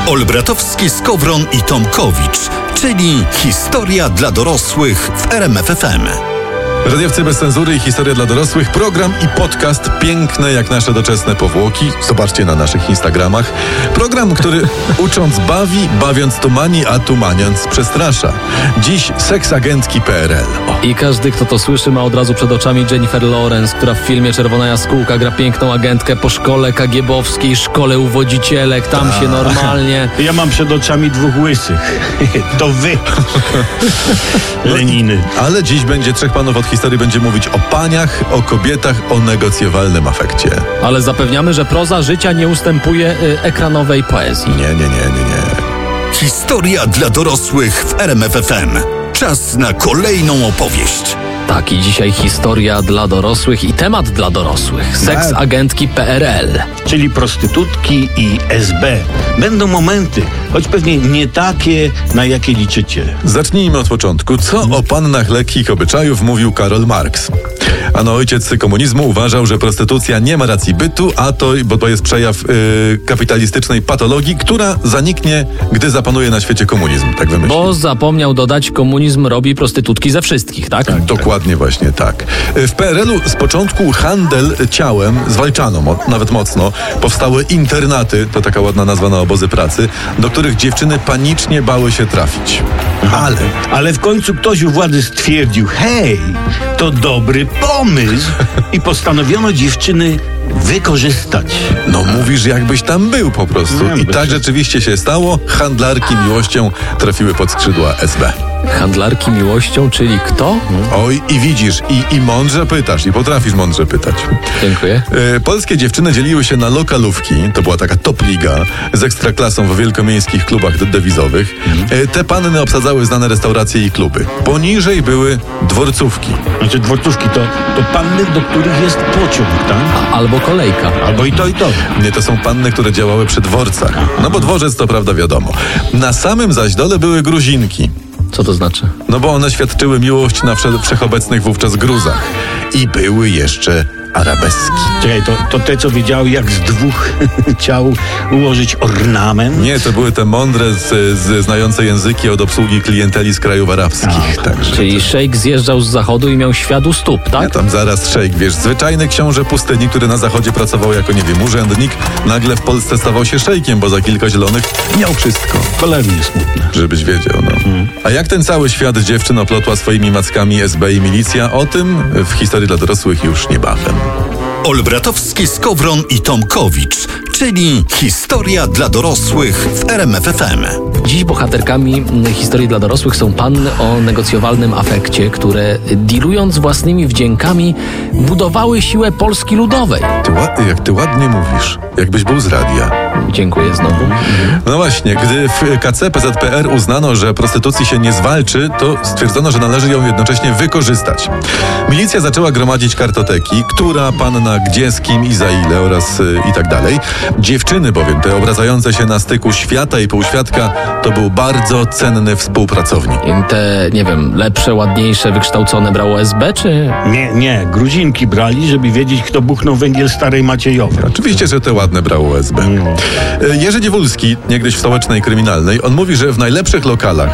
Olbratowski, Skowron i Tomkowicz, czyli historia dla dorosłych w RMF FM. Radiowcy bez cenzury i historia dla dorosłych, program i podcast piękne jak nasze doczesne powłoki. Zobaczcie na naszych Instagramach. Program, który ucząc bawi, bawiąc tumani, a tumaniąc przestrasza. Dziś seksagentki PRL. I każdy, kto to słyszy, ma od razu przed oczami Jennifer Lawrence, która w filmie Czerwona Jaskółka gra piękną agentkę po szkole KGB-owskiej, szkole uwodzicielek, tam się normalnie... Ja mam przed oczami dwóch łysych. To wy. Leniny. Ale dziś będzie trzech panów od historii będzie mówić o paniach, o kobietach, o negocjowalnym afekcie. Ale zapewniamy, że proza życia nie ustępuje ekranowej poezji. Nie. Historia dla dorosłych w RMF FM. Czas na kolejną opowieść. Tak, i dzisiaj historia dla dorosłych i temat dla dorosłych. Seksagentki PRL. Czyli prostytutki i SB. Będą momenty, choć pewnie nie takie, na jakie liczycie. Zacznijmy od początku. Co o pannach lekkich obyczajów mówił Karol Marx? Ano ojciec komunizmu uważał, że prostytucja nie ma racji bytu, bo to jest przejaw kapitalistycznej patologii, która zaniknie, gdy zapanuje na świecie komunizm. Tak wymyślił. Bo zapomniał dodać, komunizm robi prostytutki ze wszystkich, tak? Tak, dokładnie właśnie tak. W PRL-u z początku handel ciałem zwalczano, nawet mocno. Powstały internaty, to taka ładna nazwa na obozy pracy, do których dziewczyny panicznie bały się trafić. Ale w końcu ktoś u władzy stwierdził, hej, to dobry pomysł i postanowiono dziewczyny wykorzystać. No mówisz, jakbyś tam był po prostu. I tak rzeczywiście się stało. Handlarki miłością trafiły pod skrzydła SB. Handlarki miłością, czyli kto? Oj, i widzisz, i mądrze pytasz, i potrafisz mądrze pytać. Dziękuję. Polskie dziewczyny dzieliły się na lokalówki, to była taka top liga, z ekstraklasą w wielkomiejskich klubach dewizowych. Te panny obsadzały znane restauracje i kluby. Poniżej były dworcówki. Znaczy dworcówki to panny, do których jest pociąg, tak? Albo kolejka. Albo i to, i to. Nie, to są panny, które działały przy dworcach. No bo dworzec to prawda wiadomo. Na samym zaś dole były Gruzinki. Co to znaczy? No bo one świadczyły miłość na wszechobecnych wówczas gruzach. I były jeszcze arabeski. Czekaj, to te, co wiedziały, jak z dwóch ciał ułożyć ornament? Nie, to były te mądre, znające języki od obsługi klienteli z krajów arabskich. Także czyli szejk zjeżdżał z zachodu i miał świat u stóp, tak? Nie, tam zaraz szejk, wiesz, zwyczajny książę pustyni, który na zachodzie pracował jako, nie wiem, urzędnik, nagle w Polsce stawał się szejkiem, bo za kilka zielonych miał wszystko. Cholernie smutne. Żebyś wiedział, no. A jak ten cały świat dziewczyn oplotła swoimi mackami SB i milicja? O tym w historii dla dorosłych już niebawem. Olbratowski, Skowron i Tomkowicz, czyli historia dla dorosłych w RMF FM. Dziś bohaterkami historii dla dorosłych są panny o negocjowalnym afekcie, które dealując własnymi wdziękami budowały siłę Polski Ludowej. Jak ty ładnie mówisz, jakbyś był z radia. Dziękuję znowu. No właśnie, gdy w KC PZPR uznano, że prostytucji się nie zwalczy, to stwierdzono, że należy ją jednocześnie wykorzystać. Milicja zaczęła gromadzić kartoteki, która panna gdzie, z kim i za ile oraz i tak dalej. Dziewczyny bowiem, te obracające się na styku świata i półświadka, to był bardzo cenny współpracownik. I te, nie wiem, lepsze, ładniejsze, wykształcone brało SB, czy... Nie, Gruzinki brali, żeby wiedzieć, kto buchnął węgiel starej Maciejowej. Oczywiście, że te ładne brało SB. Jerzy Dziewulski, niegdyś w Stołecznej Kryminalnej, on mówi, że w najlepszych lokalach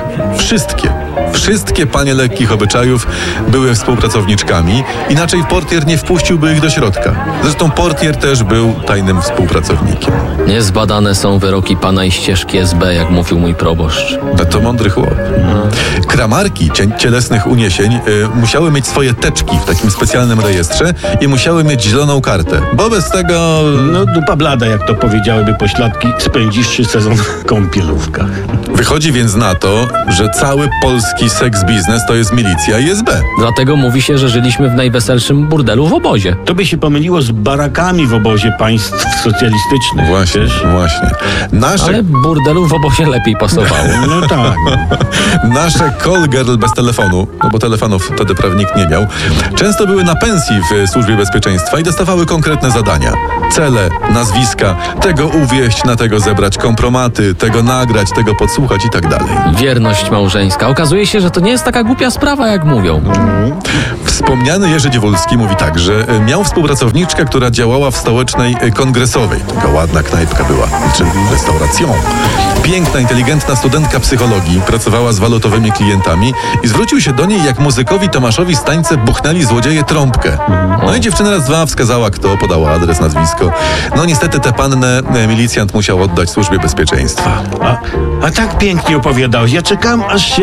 wszystkie panie lekkich obyczajów były współpracowniczkami, inaczej portier nie wpuściłby ich do środka. Zresztą portier też był tajnym współpracownikiem. Niezbadane są wyroki pana i ścieżki SB, jak mówił mój proboszcz. To mądry chłop. Kramarki cielesnych uniesień musiały mieć swoje teczki w takim specjalnym rejestrze i musiały mieć zieloną kartę, bo bez tego... No dupa blada, jak to powiedziałyby pośladki, spędzisz sezon w kąpielówkach. Wychodzi więc na to, że cały polski seks biznes to jest milicja i SB. Dlatego mówi się, że żyliśmy w najweselszym burdelu w obozie. To by się pomyliło z barakami w obozie państw socjalistycznych. Właśnie. Ale burdelu w obozie lepiej pasowało. No tak. Nasze call girl bez telefonu, no bo telefonów wtedy prawie nikt nie miał, często były na pensji w Służbie Bezpieczeństwa i dostawały konkretne zadania. cele, nazwiska, tego uwieść, na tego zebrać kompromaty, tego nagrać, tego podsłuchać i tak dalej. Wierność małżeńska. Okazuje się, że to nie jest taka głupia sprawa, jak mówią. Wspomniany Jerzy Dziewulski mówi tak, że miał współpracowniczkę, która działała w stołecznej Kongresowej. Taka ładna knajpka była, czy restauracją. Piękna, inteligentna studentka psychologii, pracowała z walutowymi klientami i zwrócił się do niej, jak muzykowi Tomaszowi Stańce buchnęli złodzieje trąbkę. No i dziewczyna raz dwa wskazała kto, podała adres, nazwisko. No niestety tę pannę milicjant musiał oddać Służbie Bezpieczeństwa. A tak pięknie opowiadałeś. Ja czekałem,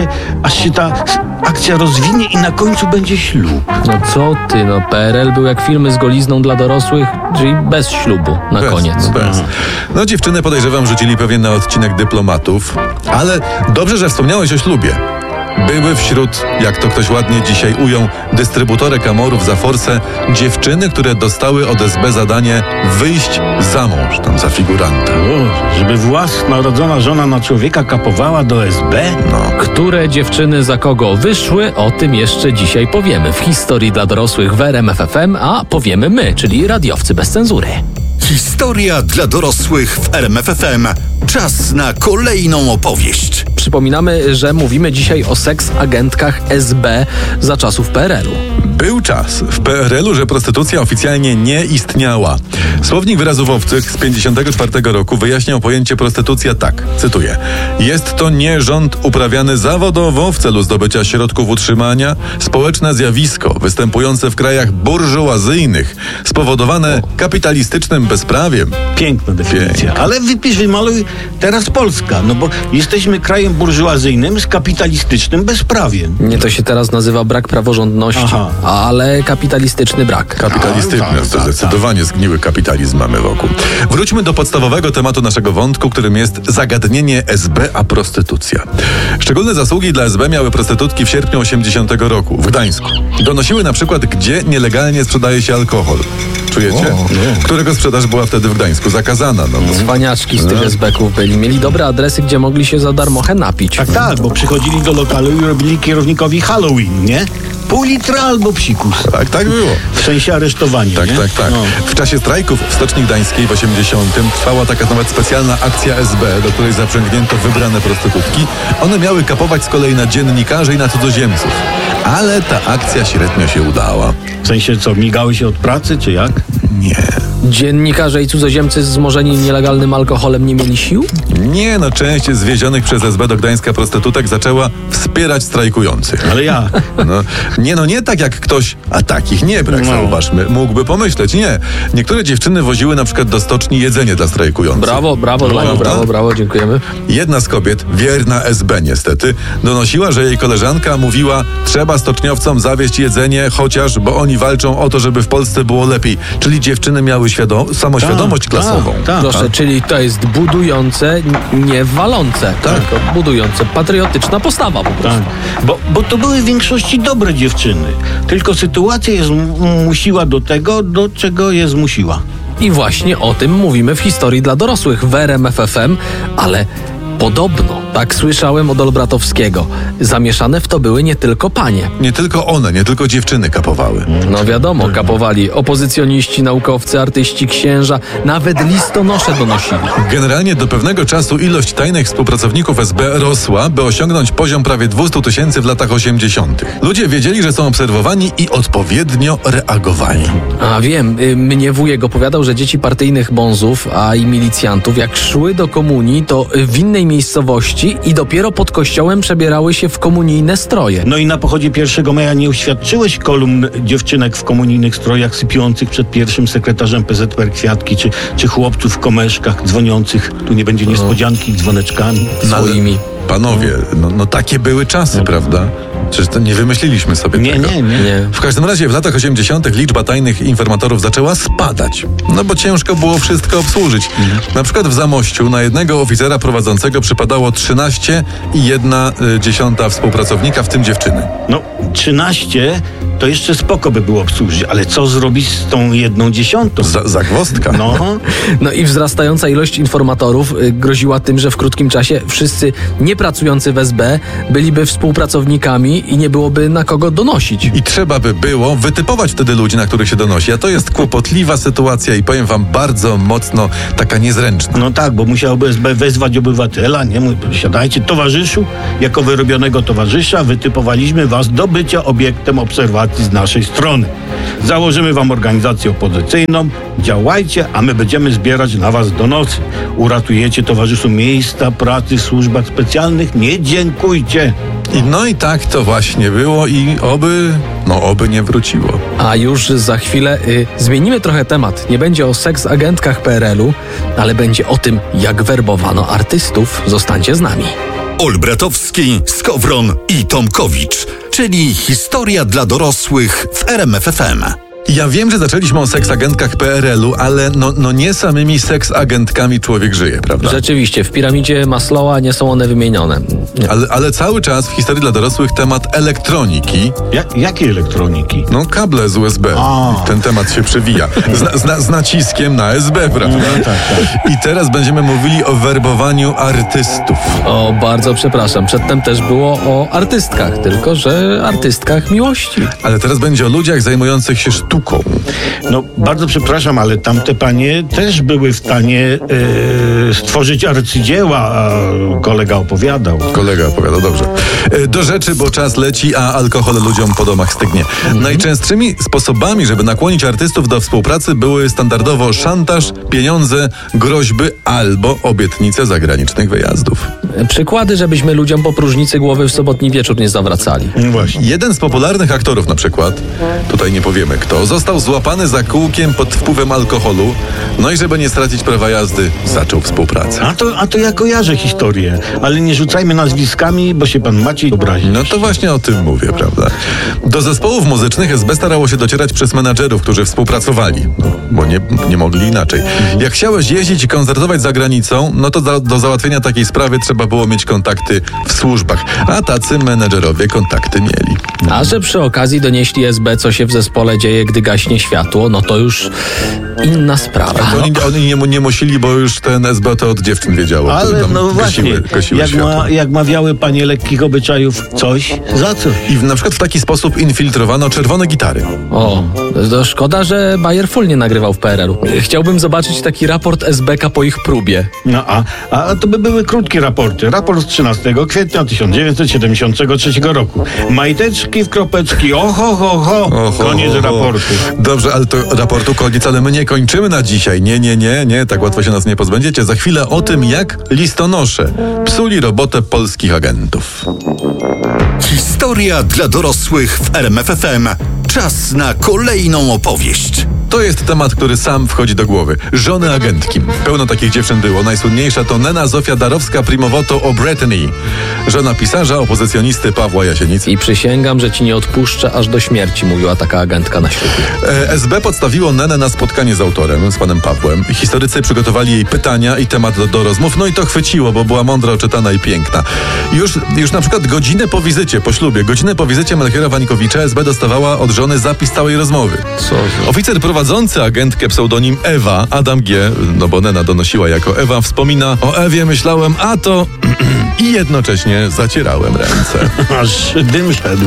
aż się ta akcja rozwinie i na końcu będzie ślub. No co ty, no PRL był jak filmy z golizną dla dorosłych, czyli bez ślubu na koniec. Bez. No dziewczynę podejrzewam rzucili pewnie na odcinek Dyplomatów, ale dobrze, że wspomniałeś o ślubie. Były wśród, jak to ktoś ładnie dzisiaj ujął, dystrybutorek amorów za forsę, dziewczyny, które dostały od SB zadanie wyjść za mąż, tam za figuranta. O, żeby własnorodzona żona na człowieka kapowała do SB? No. Które dziewczyny za kogo wyszły, o tym jeszcze dzisiaj powiemy w historii dla dorosłych w RMF FM, a powiemy my, czyli radiowcy bez cenzury. Historia dla dorosłych w RMF FM. Czas na kolejną opowieść. Przypominamy, że mówimy dzisiaj o seks-agentkach SB za czasów PRL-u. Był czas w PRL-u, że prostytucja oficjalnie nie istniała. Słownik wyrazów obcych z 1954 roku wyjaśniał pojęcie prostytucja tak, cytuję: jest to nierząd uprawiany zawodowo w celu zdobycia środków utrzymania, społeczne zjawisko występujące w krajach burżuazyjnych, spowodowane kapitalistycznym bezprawiem. Piękna definicja. Piękna. Ale wypisz, wymaluj teraz Polska, no bo jesteśmy krajem burżuazyjnym z kapitalistycznym bezprawiem. Nie, to się teraz nazywa brak praworządności, Aha. ale kapitalistyczny brak. Kapitalistyczny, Tak, to zdecydowanie zgniły kapitalizm mamy wokół. Wróćmy do podstawowego tematu naszego wątku, którym jest zagadnienie SB a prostytucja. Szczególne zasługi dla SB miały prostytutki w sierpniu 80 roku w Gdańsku. Donosiły na przykład, gdzie nielegalnie sprzedaje się alkohol. Czujecie? Którego sprzedaż była wtedy w Gdańsku zakazana. No. Cwaniaczki z tych SB-ków byli. Mieli dobre adresy, gdzie mogli się za darmochę napić. Tak, bo przychodzili do lokalu i robili kierownikowi Halloween, nie? Pół litra albo psikus. Tak było. W sensie aresztowania, Tak, nie? tak. No. W czasie strajków w Stoczni Gdańskiej w 80 trwała taka nawet specjalna akcja SB, do której zaprzęgnięto wybrane prostytutki. One miały kapować z kolei na dziennikarzy i na cudzoziemców. Ale ta akcja średnio się udała. W sensie co, migały się od pracy, czy jak? Nie. Dziennikarze i cudzoziemcy zmorzeni nielegalnym alkoholem nie mieli sił? Nie, no część zwiezionych przez SB do Gdańska prostytutek zaczęła wspierać strajkujących. Ale ja. Nie tak jak ktoś, a takich nie brak, No. zauważmy, mógłby pomyśleć. Nie. Niektóre dziewczyny woziły na przykład do stoczni jedzenie dla strajkujących. Brawo, Prawda? brawo, dziękujemy. Jedna z kobiet, wierna SB niestety, donosiła, że jej koleżanka mówiła: trzeba stoczniowcom zawieźć jedzenie, chociaż, bo oni walczą o to, żeby w Polsce było lepiej. Czyli dziewczyny miały samoświadomość klasową. Tak. Proszę, czyli to jest budujące, nie walące. Tak. Tylko budujące, patriotyczna postawa po prostu. Tak, bo to były w większości dobre dziewczyny. Tylko sytuacja je zmusiła do tego, do czego je zmusiła. I właśnie o tym mówimy w historii dla dorosłych w RMF FM, ale podobno, tak słyszałem od Olbratowskiego, zamieszane w to były nie tylko panie. Nie tylko one, nie tylko dziewczyny kapowały. No wiadomo, kapowali opozycjoniści, naukowcy, artyści, księża, nawet listonosze donosili. Generalnie do pewnego czasu ilość tajnych współpracowników SB rosła, by osiągnąć poziom prawie 200 000 w latach 80. Ludzie wiedzieli, że są obserwowani i odpowiednio reagowali. A wiem, mnie wujek opowiadał, że dzieci partyjnych bonzów, a i milicjantów, jak szły do komunii, to w innej miejscowości i dopiero pod kościołem przebierały się w komunijne stroje. No i na pochodzie 1 maja nie uświadczyłeś kolumn dziewczynek w komunijnych strojach sypiących przed pierwszym sekretarzem PZPR kwiatki, czy chłopców w komeszkach dzwoniących, tu nie będzie niespodzianki, dzwoneczkami. Swoimi. Panowie, no takie były czasy, prawda? Przecież to nie wymyśliliśmy sobie Nie, tego. Nie. W każdym razie w latach 80. liczba tajnych informatorów zaczęła spadać. No bo ciężko było wszystko obsłużyć. Na przykład w Zamościu na jednego oficera prowadzącego przypadało 13,1 współpracownika, w tym dziewczyny. No, 13 to jeszcze spoko by było obsłużyć, ale co zrobić z tą 1/10? Zagwozdka. No i wzrastająca ilość informatorów groziła tym, że w krótkim czasie wszyscy niepracujący w SB byliby współpracownikami i nie byłoby na kogo donosić. I trzeba by było wytypować wtedy ludzi, na których się donosi. A to jest kłopotliwa sytuacja i powiem wam bardzo mocno taka niezręczna. No tak, bo musiałby SB wezwać obywatela, nie? Siadajcie, towarzyszu, jako wyrobionego towarzysza wytypowaliśmy was do bycia obiektem obserwacji z naszej strony. Założymy wam organizację opozycyjną, działajcie, a my będziemy zbierać na was donosy. Uratujecie, towarzyszu, miejsca pracy w służbach specjalnych? Nie dziękujcie. No i tak to właśnie było i oby nie wróciło. A już za chwilę zmienimy trochę temat. Nie będzie o seks-agentkach PRL-u, ale będzie o tym, jak werbowano artystów. Zostańcie z nami. Olbratowski, Skowron i Tomkowicz, czyli historia dla dorosłych w RMF FM. Ja wiem, że zaczęliśmy o seksagentkach PRL-u, ale no nie samymi seksagentkami człowiek żyje, prawda? Rzeczywiście, w piramidzie Maslowa nie są one wymienione. Ale cały czas w historii dla dorosłych temat elektroniki. Jakiej elektroniki? No kable z USB. Ten temat się przewija. Z naciskiem na SB, prawda? Tak. I teraz będziemy mówili o werbowaniu artystów. O, bardzo przepraszam. Przedtem też było o artystkach, tylko że artystkach miłości. Ale teraz będzie o ludziach zajmujących się sztuką. No, bardzo przepraszam, ale tamte panie też były w stanie stworzyć arcydzieła, a kolega opowiadał. Dobrze. Do rzeczy, bo czas leci, a alkohol ludziom po domach stygnie. Najczęstszymi sposobami, żeby nakłonić artystów do współpracy były standardowo szantaż, pieniądze, groźby albo obietnice zagranicznych wyjazdów. Przykłady, żebyśmy ludziom po próżnicy głowy w sobotni wieczór nie zawracali. Właśnie. Jeden z popularnych aktorów na przykład, tutaj nie powiemy kto, został złapany za kółkiem pod wpływem alkoholu, no i żeby nie stracić prawa jazdy, zaczął współpracę. A to ja kojarzę historię, ale nie rzucajmy nazwiskami, bo się pan Maciej obrazi. No to właśnie o tym mówię, prawda? Do zespołów muzycznych SB starało się docierać przez menadżerów, którzy współpracowali, bo nie mogli inaczej. Jak chciałeś jeździć i koncertować za granicą, no to do załatwienia takiej sprawy trzeba było mieć kontakty w służbach, a tacy menedżerowie kontakty mieli. A że przy okazji donieśli SB, co się w zespole dzieje, gdy gaśnie światło, no to już inna sprawa. To oni nie musieli, bo już ten SB to od dziewczyn wiedziało. Ale tam no właśnie, kosiły światło. jak mawiały panie lekkich obyczajów, coś za coś. I na przykład w taki sposób infiltrowano czerwone gitary. O, to szkoda, że Bayer Full nie nagrywał w PRL-u. Chciałbym zobaczyć taki raport SBK po ich próbie. No a to by były krótkie raporty. Raport z 13 kwietnia 1973 roku. Majteczki w kropeczki, oho, koniec raportu. Dobrze, ale to raportu koniec, ale my nie kończymy na dzisiaj. Nie, tak łatwo się nas nie pozbędziecie. Za chwilę o tym, jak listonosze psuli robotę polskich agentów. Historia dla dorosłych w RMF FM. Czas na kolejną opowieść. To jest temat, który sam wchodzi do głowy. Żony agentki. Pełno takich dziewczyn było. Najsłynniejsza to Nena Zofia Darowska-Primowoto O'Bretany. Żona pisarza, opozycjonisty Pawła Jasienicy. I przysięgam, że ci nie odpuszczę aż do śmierci, mówiła taka agentka na ślubie. SB podstawiło Nenę na spotkanie z autorem, z panem Pawłem. Historycy przygotowali jej pytania i temat do rozmów. No i to chwyciło, bo była mądra, oczytana i piękna. Już na przykład godzinę po ślubie Melchiora Wańkowicza SB dostawała od żony zapis całej rozmowy. Oficer prowadzący agentkę pseudonim Ewa, Adam G., no bo Nena donosiła jako Ewa, wspomina: o Ewie myślałem, a to... I jednocześnie zacierałem ręce. Aż dym szedł.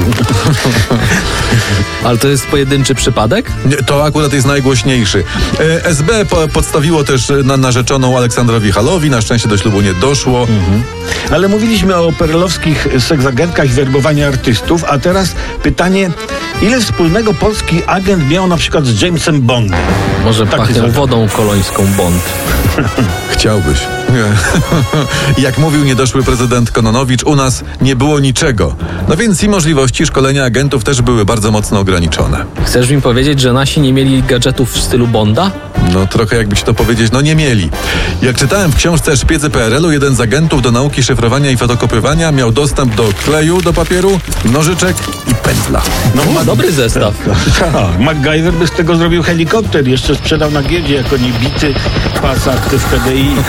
Ale to jest pojedynczy przypadek? Nie, to akurat jest najgłośniejszy. SB podstawiło też narzeczoną Aleksandrowi Halowi. Na szczęście do ślubu nie doszło. Ale mówiliśmy o perelowskich seksagentkach i werbowaniu artystów, a teraz pytanie, ile wspólnego polski agent miał na przykład z Jamesem Bondem? Może pachnią wodą kolońską Bond. Chciałbyś. Jak mówił niedoszły prezydent Kononowicz, u nas nie było niczego. No więc i możliwości szkolenia agentów też były bardzo mocno ograniczone. Chcesz mi powiedzieć, że nasi nie mieli gadżetów w stylu Bonda? No trochę jakby ci to powiedzieć, no nie mieli. Jak czytałem w książce Szpicy PRL-u, jeden z agentów do nauki szyfrowania i fotokopiowania miał dostęp do kleju do papieru, nożyczek i pędzla. No, dobry zestaw. MacGyver by z tego zrobił helikopter, jeszcze sprzedał na giełdzie jako niebity pasat w PDI.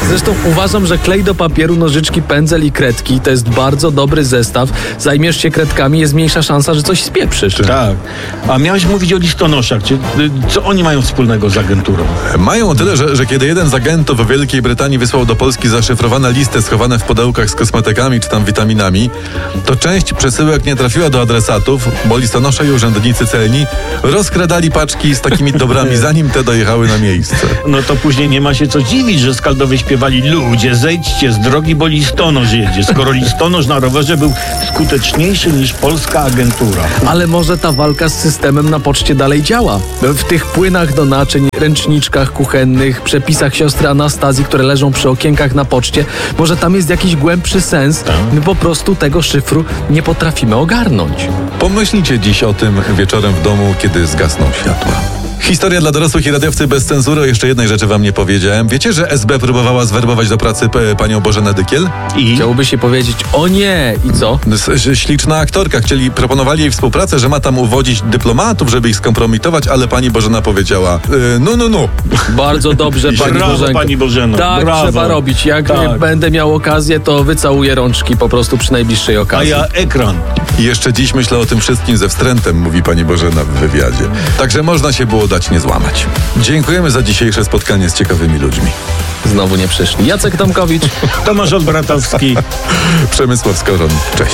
Zresztą uważam, że klej do papieru, nożyczki, pędzel i kredki to jest bardzo dobry zestaw. Zajmiesz się kredkami, jest mniejsza szansa, że coś spieprzysz. Tak. A miałeś mówić o listonoszach. Co oni mają wspólnego z agenturą? Mają o tyle, że kiedy jeden z agentów w Wielkiej Brytanii wysłał do Polski zaszyfrowane listy schowane w pudełkach z kosmetykami czy tam witaminami, to część przesyłek nie trafiła do adresatów, bo listonosze i urzędnicy celni rozkradali paczki z takimi dobrami, zanim te dojechały na miejsce. No to później nie ma się co dziwić, że skaldowie śpiewali: ludzie, zejdźcie z drogi, bo listonosz jedzie. Skoro listonosz na rowerze był skuteczniejszy niż polska agentura. Ale może ta walka z systemem na poczcie dalej działa. W tych płynach do naczyń, ręczniczkach kuchennych, przepisach siostry Anastazji, które leżą przy okienkach na poczcie, może tam jest jakiś głębszy sens. My po prostu tego szyfru nie potrafimy ogarnąć. Pomyślcie dziś o tym wieczorem w domu, kiedy zgasną światła. Historia dla dorosłych i radiowcy bez cenzury. O jeszcze jednej rzeczy wam nie powiedziałem. Wiecie, że SB próbowała zwerbować do pracy panią Bożenę Dykiel? I Chciałoby się powiedzieć: o nie, i co? Śliczna aktorka. Proponowali jej współpracę, że ma tam uwodzić dyplomatów, żeby ich skompromitować, ale pani Bożena powiedziała: no. Bardzo dobrze, pani brawo, Bożenko. pani Bożeno. Tak brawo. trzeba robić. Jak Tak. będę miał okazję, to wycałuję rączki po prostu przy najbliższej A okazji. ja ekran. I jeszcze dziś myślę o tym wszystkim ze wstrętem, mówi pani Bożena w wywiadzie. Także można się było dać nie złamać. Dziękujemy za dzisiejsze spotkanie z ciekawymi ludźmi. Znowu nie przyszli. Jacek Tomkowicz. Tomasz Olbratowski. Przemysław Skowron. Cześć.